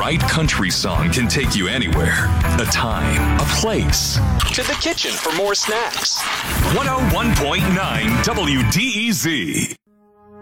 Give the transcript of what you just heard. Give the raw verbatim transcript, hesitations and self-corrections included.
right country song can take you anywhere. A time, a place. To the kitchen for more snacks. one oh one point nine W D E Z.